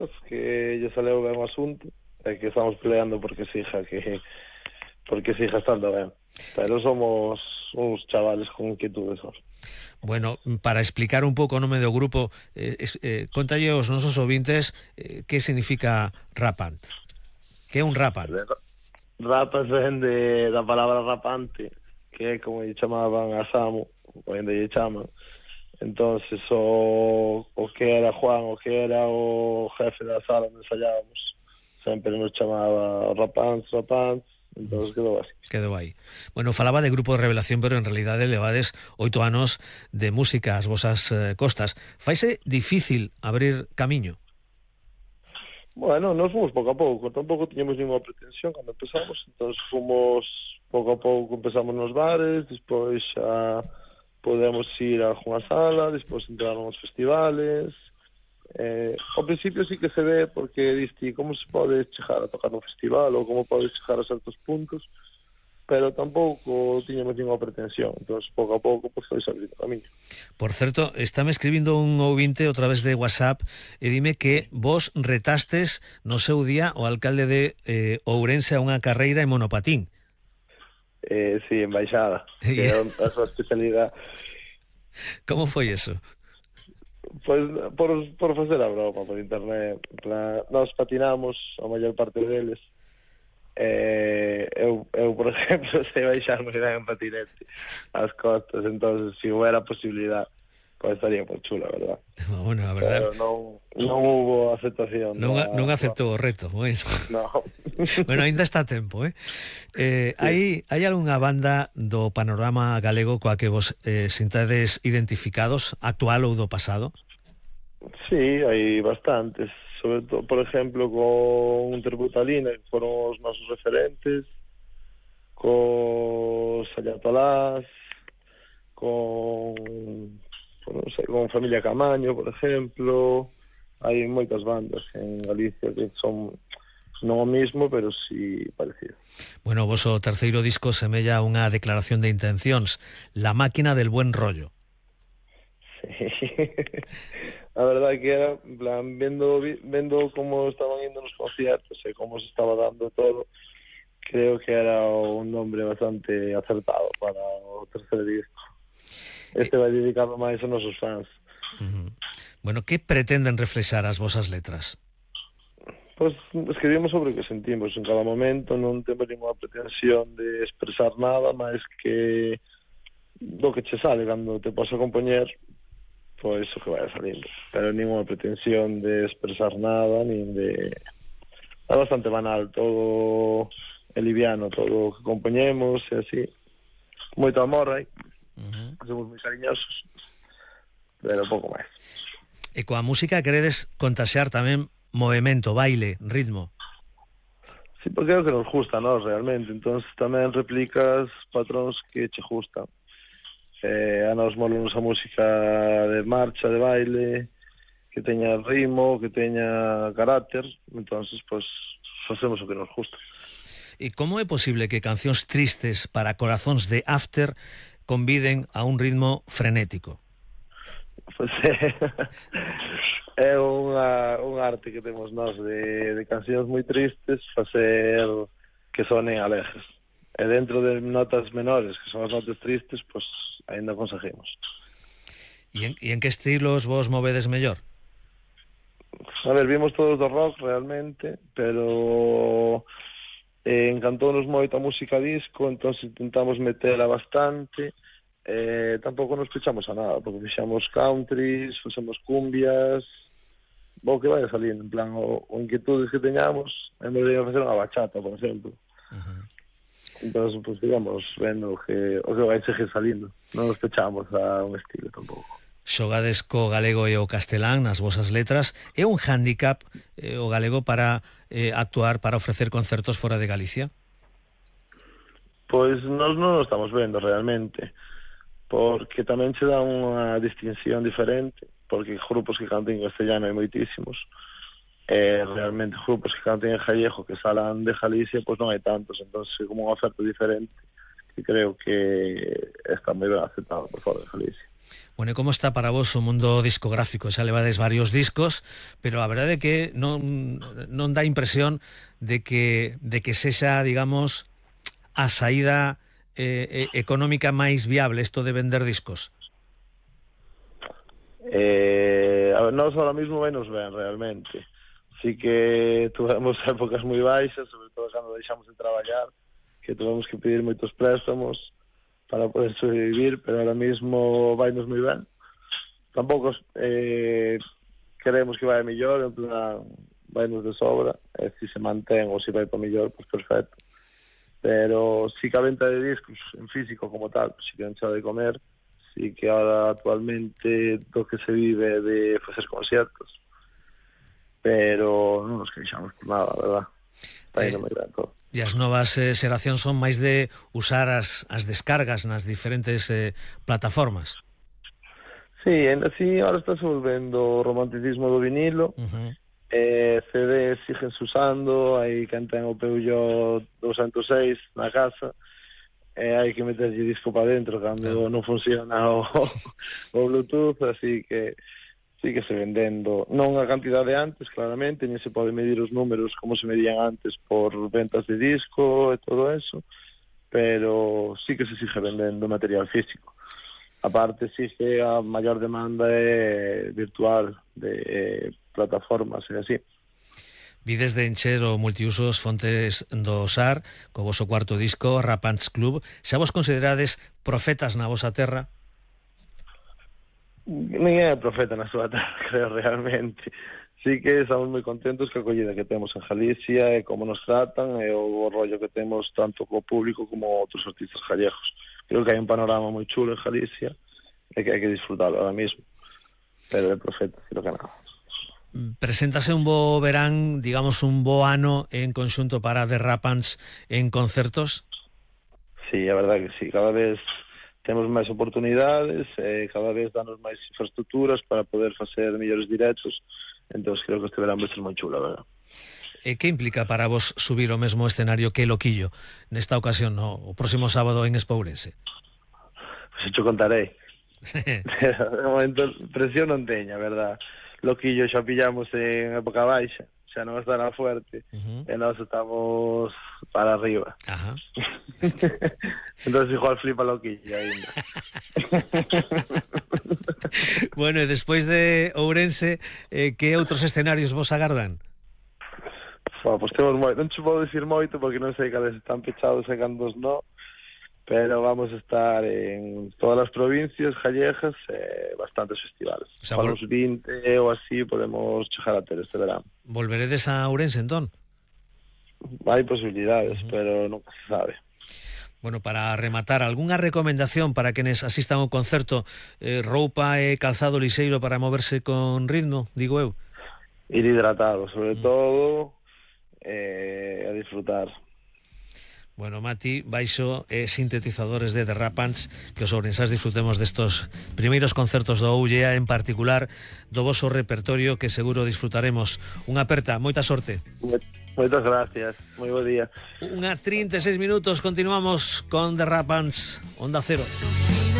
que lle saleu ben o asunto e que estamos peleando porque siga estando ben. Pero somos uns chavales con inquietudes. Bueno, para explicar un pouco o nome do grupo, contalle aos nosos ouvintes que significa Rapant. Que é un rapant? Rapas ven da palabra rapante, que é como lle chamaban a Samu, ou ainda lle chaman. Entonces o que era Juan, o que era o jefe da sala onde ensayábamos, sempre nos chamaba rapants, entonces quedou así. Quedou aí. Bueno, falaba de grupo de revelación, pero en realidade levades 8 anos de música ás vosas costas. Faise difícil abrir camiño? Bueno, nos fomos pouco a pouco, tampouco tiñamos ninguna pretensión cando empezamos, entonces fomos pouco a pouco, empezamos nos bares, despois xa podemos ir a unha sala, despois entraron os festivales. Ao principio sí que se ve porque diste como se pode chegar a tocar no festival ou como pode chegar a certos puntos, pero tampouco tiñamos ninguna pretensión, entón pouco a pouco pues, foi abrindo camiño. Por certo, estáme escribindo un ouvinte outra vez de WhatsApp e dime que vos retastes no seu día o alcalde de Ourense a unha carreira en monopatín. Sí, en baixada, que é a súa especialidade. Como foi eso? Pois por facer a broma por internet, nós patinamos a maior parte deles. Eu por exemplo sei baixar moi ben en patinete as costas, entonces se houbera posibilidad pues estaría moi chula, verdad? Bueno, a verdade, pero non hubo aceptación, non aceptou o reto. Bueno. No. Bueno, ainda está a tempo, hai algunha banda do panorama galego coa que vos sintades identificados, actual ou do pasado? Sí, hai bastantes, sobre todo, por ejemplo, con Terbutalina, que foron os nosos referentes, cos Ayatolás, non sei, con Familia Camaño, por exemplo. Hai moitas bandas en Galicia que son non o mismo, pero sí parecido. Bueno, o voso terceiro disco semella unha declaración de intencións, La máquina del buen rollo. Sí. A verdade que era, en plan, vendo como estaban indo nos conciertos e como se estaba dando todo, creo que era un nombre bastante acertado para o terceiro disco. Este vai dedicado máis a nosos fans. Bueno, que pretenden reflexar as vosas letras? Pois escribimos sobre o que sentimos en cada momento, non temos ninguna pretensión de expresar nada máis que do que che sale cando te podes a compoñer, pois o que vai salindo, pero ninguna pretensión de expresar nada, nin de... É bastante banal, todo é liviano, todo o que compoñemos e así, moito amor aí, somos moi cariñosos, pero pouco máis. E coa música queredes contaxear tamén movimento, baile, ritmo? Sí, porque é o que nos gusta a nós realmente, entón tamén replicas patróns que che gustan. A nos molamos a música de marcha, de baile, que teña ritmo, que teña carácter, entonces pues facemos o que nos gusta. E como é posible que cancións tristes para corazóns de After conviden a un ritmo frenético? Pues é un arte que temos nós de cancións moi tristes facer que sonen alegres. E dentro de notas menores, que son as notas tristes, pues ainda conseguimos. E en que estilos vos movedes mellor? A ver, vimos todos do rock realmente, pero encantounos moito a música disco, entón intentamos metela bastante. Tampouco nos pechamos a nada, porque fixamos countries, fixamos cumbias, o que vai salindo, en plan, o inquietudes que teñamos, en vez de facer unha bachata, por exemplo. Entón, pues, digamos, vendo o que vai seguir salindo. Non nos pechamos a un estilo tampouco. Xogades co galego e o castelán nas vosas letras. É un hándicap o galego para actuar, para ofrecer concertos fora de Galicia? Pois nós non o estamos vendo realmente, porque tamén se dá unha distinción diferente, porque grupos que canten en castellano hai moitísimos, realmente grupos que canten en gallego que salan de Galicia, pois non hai tantos, entón é como unha oferta diferente que creo que está moi ben aceptado por fora de Galicia. Bueno, e como está para vos o mundo discográfico? Xa levades varios discos, pero a verdade é que non dá impresión de que sexa, digamos, a saída económica máis viable isto de vender discos. A ver, nós ahora mismo vai nos ben, realmente. Sí que tuvemos épocas moi baixas, sobre todo cando deixamos de traballar, que tuvemos que pedir moitos préstamos para poder sobrevivir, pero ahora mismo vai nos moi ben. Tampouco queremos que vai mellor, en plan, vai nos de sobra, e se mantén ou se vai para mellor, pois perfecto. Pero sí que a venta de discos en físico como tal, sí que encha de comer, sí que ahora actualmente do que se vive de facer conciertos, pero non nos queixamos por nada, verdad? Está indo moi ben todo. E as novas xeracións son máis de usar as descargas nas diferentes plataformas. Sí, ahora está se volvendo o romanticismo do vinilo. CD siguen usando, hai quen ten o Peugeot 206 na casa, hai que meterlle disco para dentro cando non funciona o Bluetooth, así que sí que se vendendo, non a cantidade de antes, claramente, nem se pode medir os números como se medían antes por ventas de disco e todo eso, pero sí que se sigue vendendo material físico. Aparte, sí que a maior demanda é virtual, de plataformas e así. Vides de encher o multiusos Fontes do Sar, co voso cuarto disco, Rapants Club. Xa vos considerades profetas na vosa terra? Ninguén é profeta na súa terra, creo, realmente. Sí que estamos moi contentos que a acollida que temos en Galicia e como nos tratan e o rollo que temos tanto co público como outros artistas gallegos. Creo que hai un panorama moi chulo en Galicia e que hai que disfrutarlo ahora mismo. Pero de profeta, creo que nada. Preséntase un bo verán, digamos un bo ano en conxunto para The Rapants en concertos? Sí, a verdade que sí, cada vez temos máis oportunidades, cada vez danos máis infraestructuras para poder facer mellores directos, entón creo que este verán vai ser moi chulo, a verdade. E que implica para vos subir o mesmo escenario que Loquillo nesta ocasión, o próximo sábado en Espourense? Pois te contarei. De momento presión non teña, a verdade. Loquillo xa pillamos en época baixa, xa non está na fuerte, e nós estamos para arriba. Ajá. Entonces igual flipa Loquillo ainda. Bueno, e despois de Ourense, que outros escenarios vos agardan? Pois temos moito, non te podo dicir moito porque non sei cales están pechados e cantos non, pero vamos a estar en todas as provincias gallegas e bastantes festivales. O sea, para uns 20 ou así podemos chegar a ter este verán. Volveredes a Ourense, entón? Hai posibilidades, pero nunca se sabe. Bueno, para rematar, algunha recomendación para quenes asistan ao concerto, roupa e calzado lixeiro para moverse con ritmo, digo eu? Ir hidratado, sobre todo, a disfrutar. Bueno, Mati, baixo sintetizadores de The Rapants, que os ourensás disfrutemos destos primeiros concertos do Ollea, en particular do voso repertorio, que seguro disfrutaremos. Unha aperta, moita sorte. Moitas gracias, moi bo día. 1:36 minutos, continuamos con The Rapants, Onda Cero.